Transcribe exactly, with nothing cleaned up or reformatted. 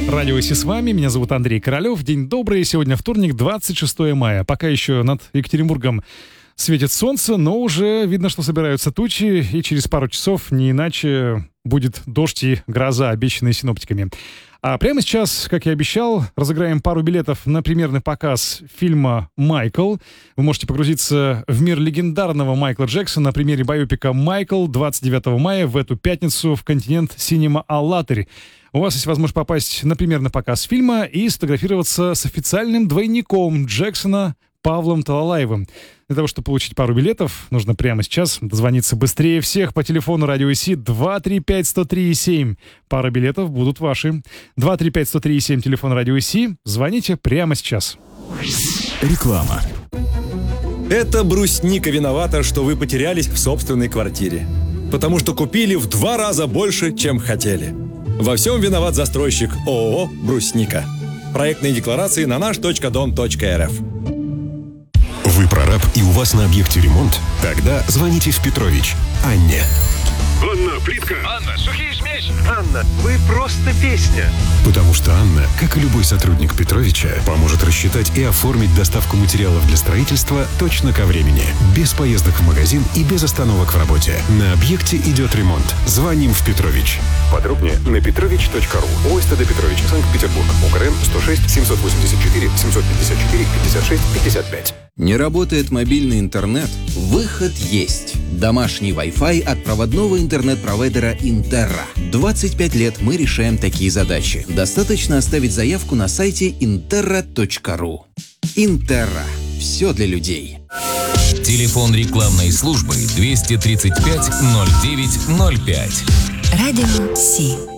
Радио ИСИ с вами, меня зовут Андрей Королёв. День добрый, сегодня вторник, двадцать шестое мая. Пока еще над Екатеринбургом светит солнце, но уже видно, что собираются тучи, и через пару часов не иначе будет дождь и гроза, обещанные синоптиками. А прямо сейчас, как я обещал, разыграем пару билетов на премьерный показ фильма «Майкл». Вы можете погрузиться в мир легендарного Майкла Джексона на примере байопика «Майкл» двадцать девятого мая в эту пятницу в Континент Синема Аллатырь. У вас есть возможность попасть на премьерный показ фильма и сфотографироваться с официальным двойником Джексона Павлом Талалаевым. Для того, чтобы получить пару билетов, нужно прямо сейчас дозвониться быстрее всех по телефону Радио ИСИ два три пять сто три семь. Пара билетов будут ваши. два три пять сто три семь, телефон Радио ИСИ. Звоните прямо сейчас. Реклама. Это брусника виновата, что вы потерялись в собственной квартире. Потому что купили в два раза больше, чем хотели. Во всем виноват застройщик ООО «Брусника». Проектные декларации на наш точка дом точка эр эф. Вы прораб и у вас на объекте ремонт? Тогда звоните в Петрович Анне. Анна, плитка. Анна, сухие смесь. Анна, вы просто песня. Потому что Анна, как и любой сотрудник Петровича, поможет рассчитать и оформить доставку материалов для строительства точно ко времени. Без поездок в магазин и без остановок в работе. На объекте идет ремонт. Звоним в Петрович. Подробнее на петрович точка ру. ОСТД Петрович, Санкт-Петербург. УКРН сто шесть семьсот восемьдесят четыре семьсот пятьдесят четыре пятьдесят шесть пятьдесят пять. Не работает мобильный интернет? Выход есть. Домашний Wi-Fi от проводного интернет-провайдера Интерра. двадцать пять лет мы решаем такие задачи. Достаточно оставить заявку на сайте интерра точка ру. Интерра. Все для людей. Телефон рекламной службы двести тридцать пять ноль девять ноль пять. Радио ИСИ.